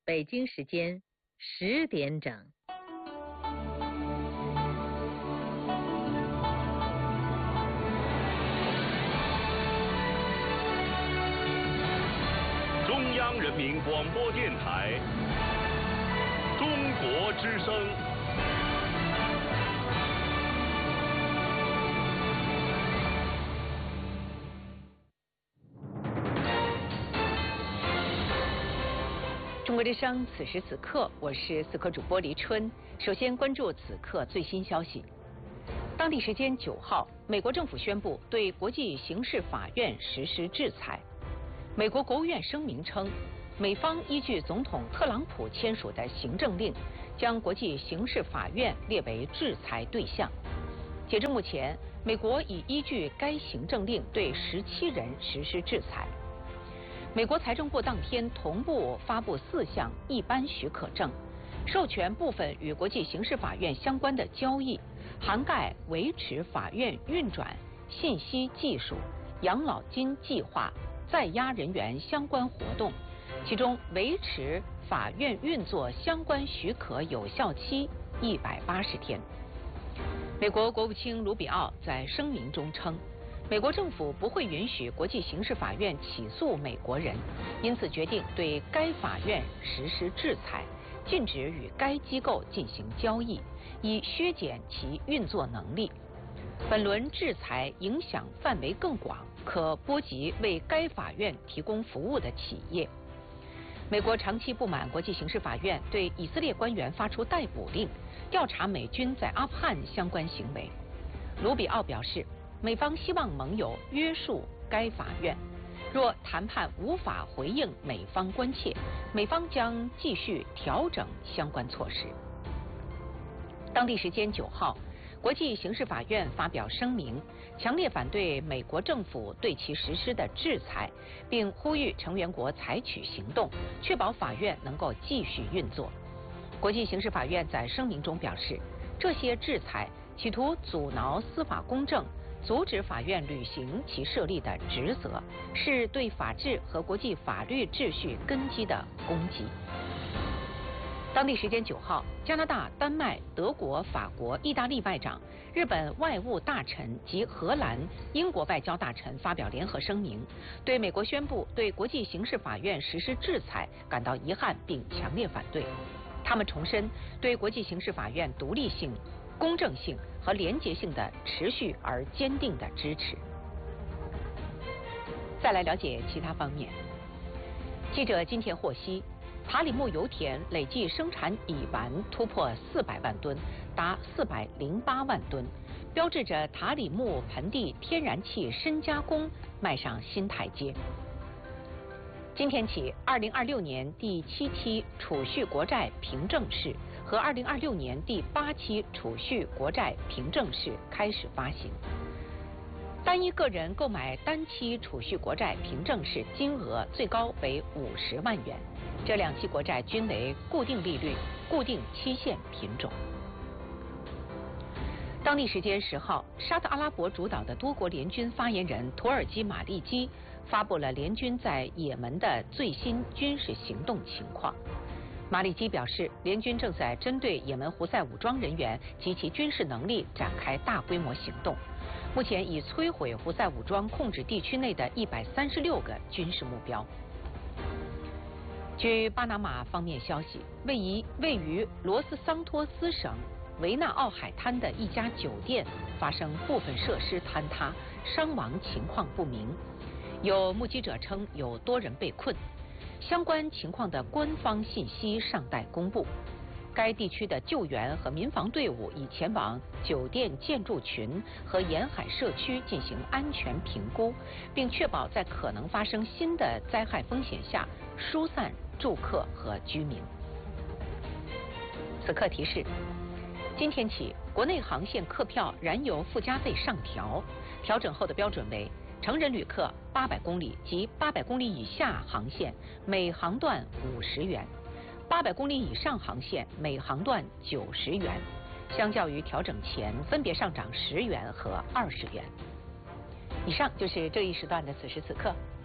北京时间10点整。 中央人民广播电台中国之声。 中国之声，此时此刻，我是4刻主播黎春。首先关注此刻最新消息。当地时间9号，美国政府宣布对国际刑事法院实施制裁。美国国务院声明称，美方依据总统特朗普签署的行政令，将国际刑事法院列为制裁对象。截至目前，美国已依据该行政令对17人实施制裁。美国财政部当天同步发布4项一般许可证，授权部分与国际刑事法院相关的交易，涵盖维持法院运转、信息技术、养老金计划、在押人员相关活动，其中维持法院运作相关许可有效期180天。美国国务卿卢比奥在声明中称，美国政府不会允许国际刑事法院起诉美国人，因此决定对该法院实施制裁，禁止与该机构进行交易，以削减其运作能力。本轮制裁影响范围更广，可波及为该法院提供服务的企业。美国长期不满国际刑事法院对以色列官员发出逮捕令，调查美军在阿富汗相关行为。卢比奥表示，美方希望盟友约束该法院，若谈判无法回应美方关切，美方将继续调整相关措施。当地时间9号，国际刑事法院发表声明，强烈反对美国政府对其实施的制裁，并呼吁成员国采取行动，确保法院能够继续运作。国际刑事法院在声明中表示，这些制裁企图阻挠司法公正，阻止法院履行其设立的职责，是对法治和国际法律秩序根基的攻击。当地时间9号，加拿大、丹麦、德国、法国、意大利外长、日本外务大臣及荷兰、英国外交大臣发表联合声明，对美国宣布对国际刑事法院实施制裁感到遗憾并强烈反对。他们重申对国际刑事法院独立性、公正性和廉洁性的持续而坚定的支持。再来了解其他方面。记者今天获悉，塔里木油田累计生产乙烷突破400万吨，达408万吨，标志着塔里木盆地天然气深加工迈上新台阶。今天起，2026年第7期储蓄国债凭证式和2026年第8期储蓄国债凭证式开始发行。单一个人购买单期储蓄国债凭证式金额最高为50万元，这2期国债均为固定利率、固定期限品种。当地时间10号，沙特阿拉伯主导的多国联军发言人土耳其马利基发布了联军在也门的最新军事行动情况。马利基表示，联军正在针对也门胡塞武装人员及其军事能力展开大规模行动，目前已摧毁胡塞武装控制地区内的136个军事目标。据巴拿马方面消息，位于罗斯桑托斯省维纳奥海滩的一家酒店发生部分设施坍塌，伤亡情况不明。有目击者称有多人被困，相关情况的官方信息尚待公布。该地区的救援和民防队伍已前往酒店建筑群和沿海社区进行安全评估，并确保在可能发生新的灾害风险下疏散住客和居民。此刻提示：今天起，国内航线客票燃油附加费上调，调整后的标准为成人旅客800公里及800公里以下航线每航段50元，800公里以上航线每航段90元，相较于调整前分别上涨10元和20元。以上就是这一时段的此时此刻，